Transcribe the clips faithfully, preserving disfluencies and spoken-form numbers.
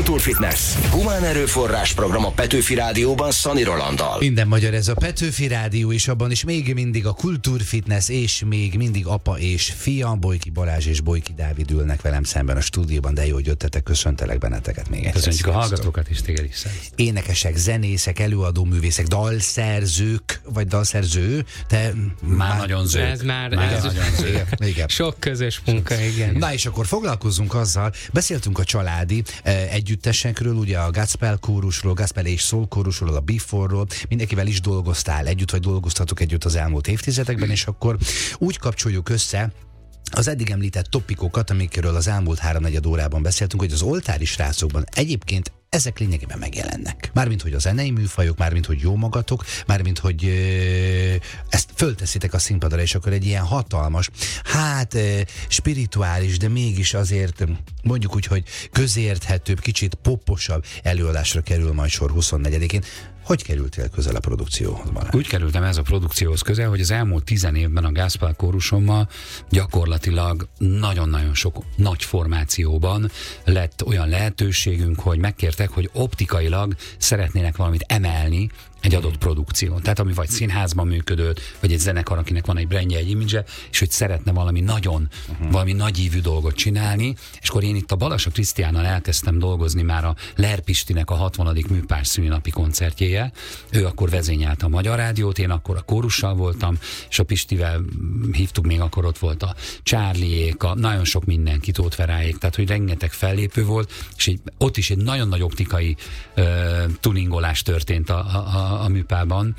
Kultúrfitness. Humán erőforrás program a Petőfi Rádióban Szani Rolanddal. Minden magyar ez a Petőfi Rádió, és abban is még mindig a Kultúrfitness, és még mindig apa és fia, Bolyki Balázs és Bolyki Dávid ülnek velem szemben a stúdióban, de jó, hogy jöttetek, köszöntelek benneteket még egyszer. Köszönjük a hallgatókat is, téged is. Énekesek, zenészek, előadóművészek, dalszerzők, vagy dalszerző, te már, már nagyon ző. Ez már, már ez nagyon ző. Igen. Sok közös munka, igen. Na és akkor foglalkozzunk azzal, beszéltünk a családi eh, együttesekről, ugye a Gospel kórusról, Gospel és Soul kórusról, a Before-ról, mindenkivel is dolgoztál együtt, vagy dolgoztatok együtt az elmúlt évtizedekben, és akkor úgy kapcsoljuk össze az eddig említett topikokat, amikről az elmúlt háromnegyed órában beszéltünk, hogy az oltári srácokban egyébként ezek lényegében megjelennek. Mármint, hogy a zenei műfajok, mármint, hogy jó magatok, mármint, hogy ö, ezt fölteszitek a színpadra, és akkor egy ilyen hatalmas, hát ö, spirituális, de mégis azért mondjuk úgy, hogy közérthetőbb, kicsit poposabb előadásra kerül majd sor huszonnegyedikén. Hogy kerültél közel a produkcióhoz, Balázs? Úgy kerültem ez a produkcióhoz közel, hogy az elmúlt tizen évben a Gospel kórusommal gyakorlatilag nagyon-nagyon sok nagy formációban lett olyan lehetőségünk, hogy megkértek, hogy optikailag szeretnének valamit emelni egy adott produkció. Tehát ami vagy színházban működött, vagy egy zenekar, akinek van egy brandje, egy image, és hogy szeretne valami nagyon, uh-huh. valami nagyívű dolgot csinálni, és akkor én itt a Balassa Krisztiánnal elkezdtem dolgozni már a Ler Pistinek a hatvanadik műpás szülinapi koncertjéje. Ő akkor vezényelte a Magyar Rádiót, én akkor a kórussal voltam, és a Pistivel hívtuk, még akkor ott volt a Charliék, a nagyon sok mindenki, Tóth Feráék, tehát hogy rengeteg fellépő volt, és egy, ott is egy nagyon nagy optikai uh, tuningolás történt a, a a műpában,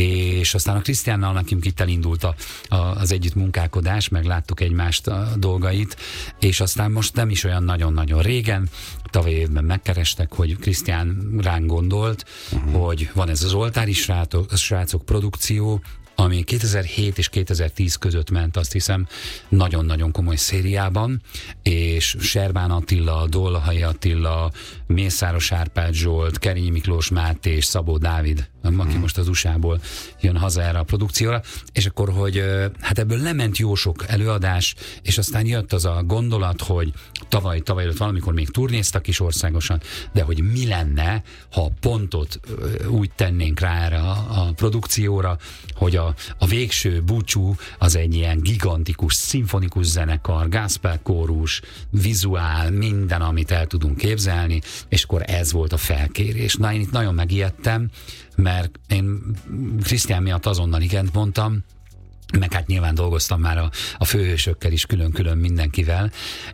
és aztán a Krisztiánnal nekünk itt elindult a, a, az együttmunkálkodás, meg láttuk egymást a dolgait, és aztán most nem is olyan nagyon-nagyon régen, tavaly évben megkerestek, hogy Krisztián ránk gondolt, uh-huh. hogy van ez az oltári srácok, srácok produkció, ami kétezer-hét és kétezer-tíz között ment, azt hiszem, nagyon-nagyon komoly szériában, és Serbán Attila, Dolhai Attila, Mészáros Árpád Zsolt, Kerényi Miklós Máté és Szabó Dávid, aki hmm. most az u es á-ból jön haza erre a produkcióra, és akkor, hogy hát ebből lement jó sok előadás, és aztán jött az a gondolat, hogy tavaly, tavaly előtt valamikor még turnéztak is országosan, de hogy mi lenne, ha a pontot úgy tennénk rá erre a, a produkcióra, hogy a, a végső búcsú az egy ilyen gigantikus, szimfonikus zenekar, gospel kórus, vizuál, minden, amit el tudunk képzelni, és akkor ez volt a felkérés. Na, én itt nagyon megijedtem, mert én Krisztián miatt azonnal igent mondtam, meg hát nyilván dolgoztam már a, a főhősökkel is, külön-külön mindenkivel,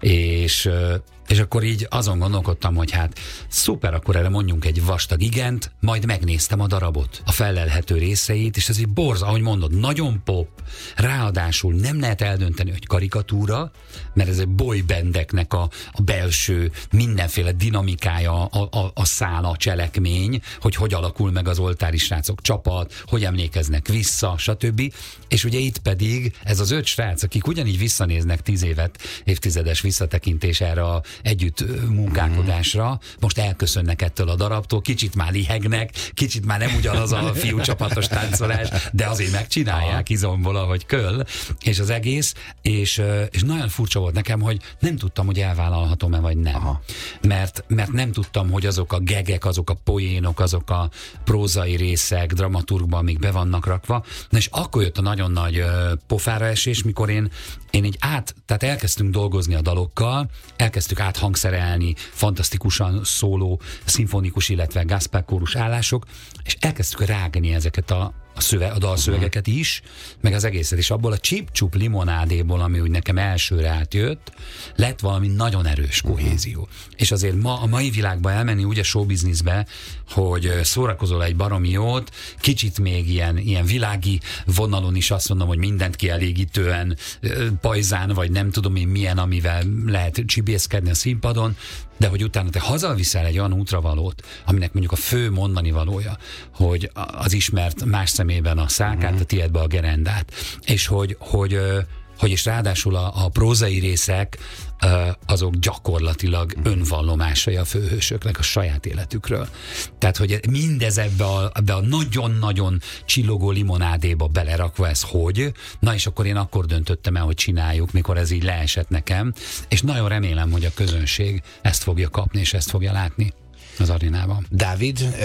és, és akkor így azon gondolkodtam, hogy hát szuper, akkor erre mondjunk egy vastag igent, majd megnéztem a darabot, a fellelhető részeit, és ez így borz, ahogy mondod, nagyon pop, ráadásul nem lehet eldönteni, hogy karikatúra, mert ez egy boybandeknek a, a belső mindenféle dinamikája, a, a, a szála, a cselekmény, hogy hogy alakul meg az oltári srácok csapat, hogy emlékeznek vissza, stb. És ugye itt pedig ez az öt srác, akik ugyanígy visszanéznek tíz évet, évtizedes visszatekintés erre a együtt munkálkodásra, most elköszönnek ettől a darabtól, kicsit már lihegnek, kicsit már nem ugyanaz a fiú csapatos táncolás, de azért megcsinálják izomból, ahogy köll, és az egész, és, és nagyon furcsa volt nekem, hogy nem tudtam, hogy elvállalhatom-e, vagy nem. Aha. Mert, mert nem tudtam, hogy azok a gegek, azok a poénok, azok a prózai részek dramaturgban amik be vannak rakva. Na és akkor jött a nagyon nagy uh, pofára esés, mikor én, én így át, tehát elkezdtünk dolgozni a dalokkal, elkezdtük áthangszerelni fantasztikusan szóló, szimfonikus, illetve gospel kórus állások, és elkezdtük rágni ezeket a a, szöve, a dalszövegeket is, meg az egészet, és abból a csip-csup limonádéból, ami úgy nekem elsőre átjött, lett valami nagyon erős kohézió. Uh-huh. És azért ma, a mai világban elmenni úgy a showbizniszbe, hogy szórakozol egy baromi jót, kicsit még ilyen, ilyen világi vonalon is azt mondom, hogy mindent kielégítően pajzán, vagy nem tudom én milyen, amivel lehet csibészkedni a színpadon, de hogy utána te hazaviszel egy olyan útravalót, aminek mondjuk a fő mondani valója, hogy az ismert más szemében a szákát, uh-huh. a tiédbe a gerendát, és hogy, hogy hogy és ráadásul a, a prózai részek azok gyakorlatilag önvallomásai a főhősöknek a saját életükről. Tehát, hogy mindez ebbe a, ebbe a nagyon-nagyon csillogó limonádéba belerakva, ez hogy? Na és akkor én akkor döntöttem el, hogy csináljuk, mikor ez így leesett nekem, és nagyon remélem, hogy a közönség ezt fogja kapni, és ezt fogja látni az arénában. Dávid,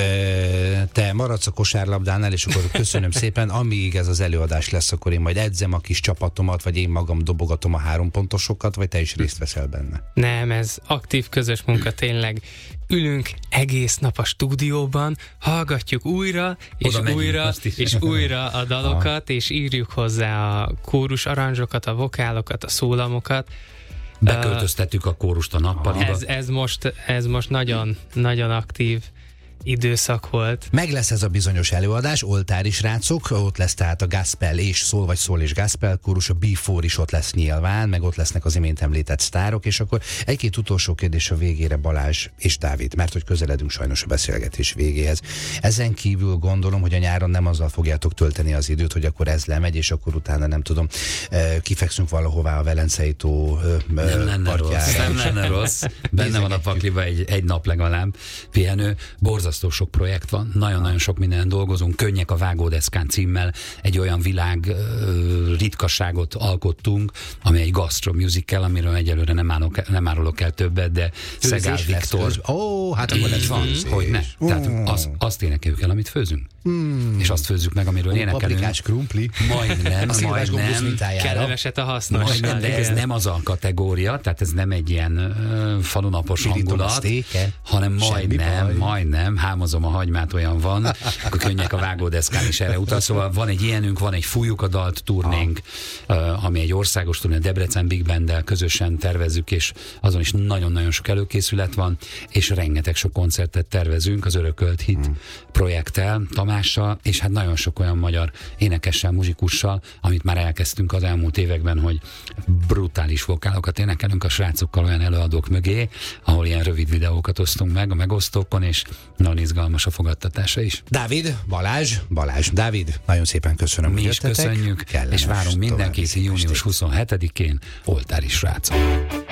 te maradsz a kosárlabdánál, és akkor köszönöm szépen, amíg ez az előadás lesz, akkor én majd edzem a kis csapatomat, vagy én magam dobogatom a három pontosokat, vagy te is részt veszel benne? Nem, ez aktív közös munka, tényleg. Ülünk egész nap a stúdióban, hallgatjuk újra, és Oda újra, és újra a dalokat, ha. és írjuk hozzá a kórus aranzsokat, a vokálokat, a szólamokat. Beköltöztettük a kórust a nappaliba. Ez, ez, most, ez most nagyon, nagyon aktív időszak volt. Meg lesz ez a bizonyos előadás, oltári srácok, ott lesz tehát a gospel és szól, vagy szól és gospel kórus, a Before is ott lesz nyilván, meg ott lesznek az imént említett sztárok, és akkor egy-két utolsó kérdés a végére, Balázs és Dávid, mert hogy közeledünk sajnos a beszélgetés végéhez. Ezen kívül gondolom, hogy a nyáron nem azzal fogjátok tölteni az időt, hogy akkor ez lemegy, és akkor utána nem tudom, kifekszünk valahová a Velencei tó nem lenne partjára. rossz, nem lenne rossz. Benne van a pakliba egy, egy nap legalább pihenő. Borzasztó sok projekt van, nagyon-nagyon sok minden dolgozunk, Könnyek a vágódeszkán címmel egy olyan világ uh, ritkaságot alkottunk, ami egy gastro musical, amiről egyelőre nem, állok, nem árulok el többet, de Szegál Viktor. Ó, oh, hát akkor ez van. Hogy ne. Tehát az, azt énekeljük el, amit főzünk. Mm. És azt főzzük meg, amiről énekelünk. Paprikás krumpli. Majdnem, majdnem. Kereveset a hasznos. Majdnem, de ez nem az a kategória, tehát ez nem egy ilyen uh, falunapos hangulat, hanem majdnem, majdnem, hámozom a hagymát, olyan van, akkor Könnyek a vágódeszkán is erre utal. Szóval van egy ilyenünk, van egy Fújjuk a dalt turnénk, uh, ami egy országos turné, Debrecen Big Banddel közösen tervezzük, és azon is nagyon-nagyon sok előkészület van, és rengeteg sok koncertet tervezünk az Örökölt Hit hmm. projekttel, Tamással, és hát nagyon sok olyan magyar énekessel, muzsikussal, amit már elkezdtünk az elmúlt években, hogy brutális vokálokat énekelünk a srácokkal olyan előadók mögé, ahol ilyen rövid videókat osztunk meg a megosztókon, és nagyon izgalmas a fogadtatása is. Dávid, Balázs, Balázs, Dávid, nagyon szépen köszönöm. Mi is köszönjük, és várunk mindenkit június huszonhetedikén, oltári srácok.